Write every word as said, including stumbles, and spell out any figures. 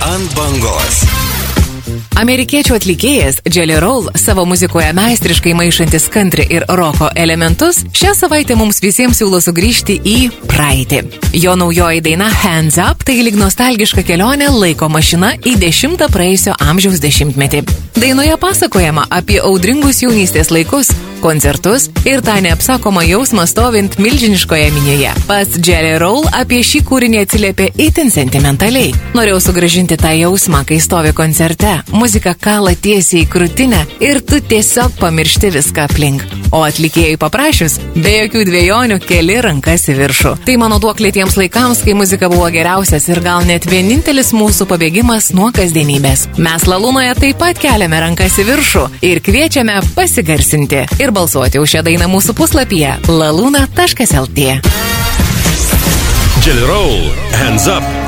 Ant bangos. Amerikiečių atlikėjas Jelly Roll savo muzikoje meistriškai maišantis country ir roko elementus šią savaitę mums visiems siūlo sugrįžti į praeitį. Jo naujoji daina Hands Up tai lyg nostalgiška kelionė laiko mašina į dešimtą praėjusio amžiaus dešimtmetį. Dainoje pasakojama apie audringus jaunystės laikus, koncertus ir tą neapsakomą jausmą stovint milžiniškoje minioje. Pats Jelly Roll apie šį kūrinį atsiliepė itin sentimentaliai. Norėjau sugrąžinti tą jausmą, kai stovi koncerte. Muzika kala tiesiai į krūtinę ir tu tiesiog pamiršti viską aplink. O atlikėjui paprašius, be jokių dvejonių keli rankas į viršų. Tai mano duoklė tiems laikams, kai muzika buvo geriausias ir gal net vienintelis mūsų pabėgimas nuo kasdienybės. Mes Lalūnoje taip pat keliame rankas į viršų ir kviečiame pasigarsinti ir balsuoti už šią dainą mūsų puslapyje laluna taškas lt. Jelly Roll, Hands Up.